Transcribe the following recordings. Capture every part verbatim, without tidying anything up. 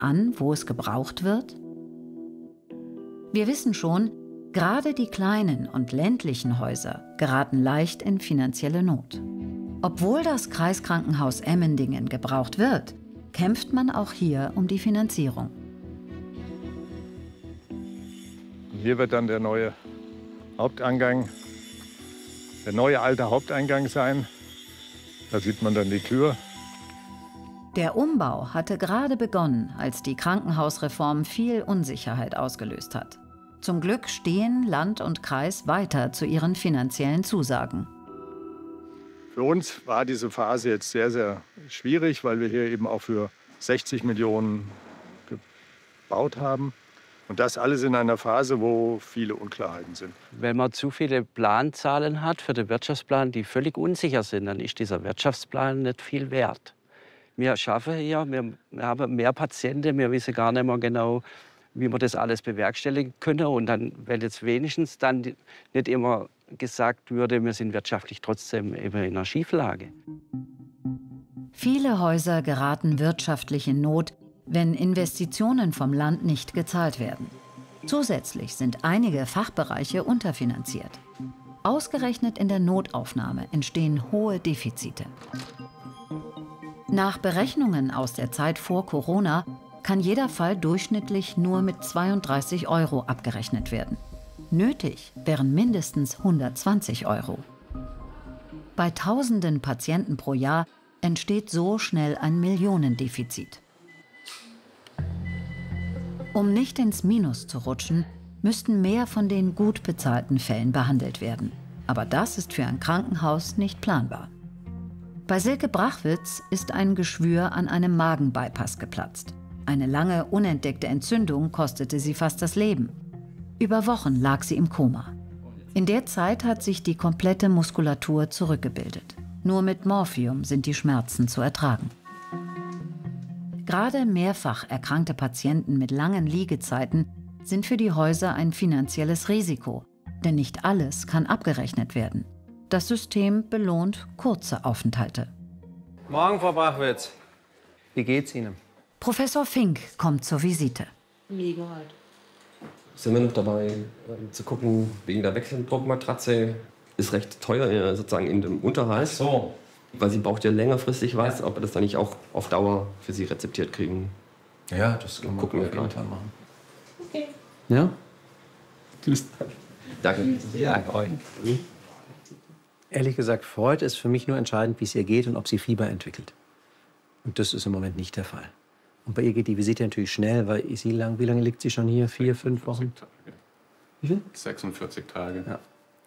an, wo es gebraucht wird? Wir wissen schon, gerade die kleinen und ländlichen Häuser geraten leicht in finanzielle Not. Obwohl das Kreiskrankenhaus Emmendingen gebraucht wird, kämpft man auch hier um die Finanzierung. Hier wird dann der neue Haupteingang, der neue alte Haupteingang sein. Da sieht man dann die Tür. Der Umbau hatte gerade begonnen, als die Krankenhausreform viel Unsicherheit ausgelöst hat. Zum Glück stehen Land und Kreis weiter zu ihren finanziellen Zusagen. Für uns war diese Phase jetzt sehr, sehr schwierig, weil wir hier eben auch für sechzig Millionen gebaut haben. Und das alles in einer Phase, wo viele Unklarheiten sind. Wenn man zu viele Planzahlen hat für den Wirtschaftsplan, die völlig unsicher sind, dann ist dieser Wirtschaftsplan nicht viel wert. Wir schaffen hier, wir, wir haben mehr Patienten, wir wissen gar nicht mehr genau, wie wir das alles bewerkstelligen können. Und dann, weil jetzt wenigstens dann nicht immer gesagt würde, wir sind wirtschaftlich trotzdem eben in einer Schieflage. Viele Häuser geraten wirtschaftlich in Not, wenn Investitionen vom Land nicht gezahlt werden. Zusätzlich sind einige Fachbereiche unterfinanziert. Ausgerechnet in der Notaufnahme entstehen hohe Defizite. Nach Berechnungen aus der Zeit vor Corona kann jeder Fall durchschnittlich nur mit zweiunddreißig Euro abgerechnet werden. Nötig wären mindestens hundertzwanzig Euro. Bei tausenden Patienten pro Jahr entsteht so schnell ein Millionendefizit. Um nicht ins Minus zu rutschen, müssten mehr von den gut bezahlten Fällen behandelt werden. Aber das ist für ein Krankenhaus nicht planbar. Bei Silke Brachwitz ist ein Geschwür an einem Magenbypass geplatzt. Eine lange, unentdeckte Entzündung kostete sie fast das Leben. Über Wochen lag sie im Koma. In der Zeit hat sich die komplette Muskulatur zurückgebildet. Nur mit Morphium sind die Schmerzen zu ertragen. Gerade mehrfach erkrankte Patienten mit langen Liegezeiten sind für die Häuser ein finanzielles Risiko, denn nicht alles kann abgerechnet werden. Das System belohnt kurze Aufenthalte. Morgen, Frau Brachwitz. Wie geht's Ihnen? Professor Fink kommt zur Visite. Mega halt. Sind wir noch dabei, äh, zu gucken, wegen der Wechseldruckmatratze ist recht teuer äh, sozusagen in dem Unterhalt. Ach so. Weil sie braucht ja längerfristig was, ja. Ob wir das dann nicht auch auf Dauer für sie rezeptiert kriegen. Ja, das können wir gucken wir auf jeden gerade. Fall machen. Okay. Ja? Tschüss. Danke. Ja, euch. Mhm. Ehrlich gesagt, freut es für mich nur entscheidend, wie es ihr geht und ob sie Fieber entwickelt. Und das ist im Moment nicht der Fall. Und bei ihr geht die Visite natürlich schnell, weil sie lang, wie lange liegt sie schon hier? Vier, fünf Wochen? Tage. Wie viel? sechsundvierzig Tage. Ja.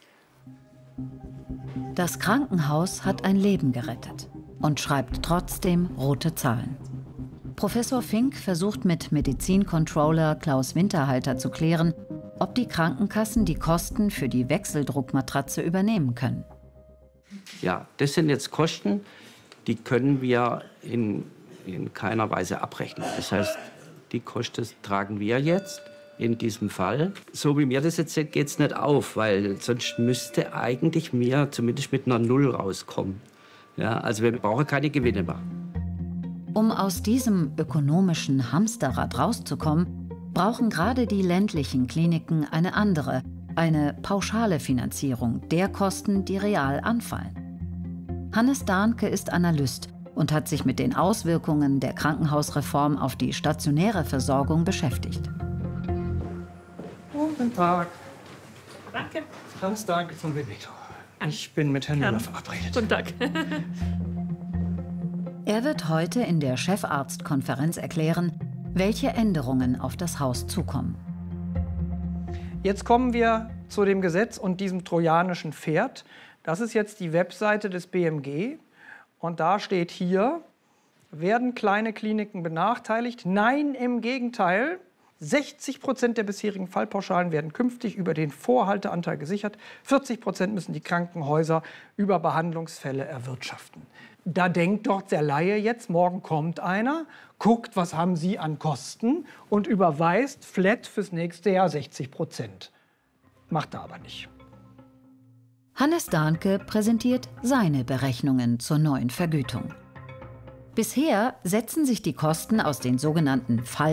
Das Krankenhaus hat ein Leben gerettet und schreibt trotzdem rote Zahlen. Professor Fink versucht mit Medizincontroller Klaus Winterhalter zu klären, ob die Krankenkassen die Kosten für die Wechseldruckmatratze übernehmen können. Ja, das sind jetzt Kosten, die können wir in, in keiner Weise abrechnen. Das heißt, die Kosten tragen wir jetzt in diesem Fall. So wie mir das jetzt sieht, geht es nicht auf, weil sonst müsste eigentlich mir zumindest mit einer Null rauskommen. Ja, also wir brauchen keine Gewinne mehr. Um aus diesem ökonomischen Hamsterrad rauszukommen, brauchen gerade die ländlichen Kliniken eine andere, eine pauschale Finanzierung der Kosten, die real anfallen. Hannes Dahnke ist Analyst und hat sich mit den Auswirkungen der Krankenhausreform auf die stationäre Versorgung beschäftigt. Guten Tag. Danke. Hans Dahnke von Veneto. Ich bin mit Herrn Müller verabredet. Guten Tag. Er wird heute in der Chefarztkonferenz erklären, welche Änderungen auf das Haus zukommen. Jetzt kommen wir zu dem Gesetz und diesem trojanischen Pferd. Das ist jetzt die Webseite des B M G. Und da steht hier, werden kleine Kliniken benachteiligt? Nein, im Gegenteil. sechzig Prozent der bisherigen Fallpauschalen werden künftig über den Vorhalteanteil gesichert. vierzig Prozent müssen die Krankenhäuser über Behandlungsfälle erwirtschaften. Da denkt doch der Laie jetzt, morgen kommt einer, guckt, was haben Sie an Kosten und überweist flat fürs nächste Jahr sechzig Prozent. Macht er aber nicht. Hannes Dahnke präsentiert seine Berechnungen zur neuen Vergütung. Bisher setzen sich die Kosten aus den sogenannten Fall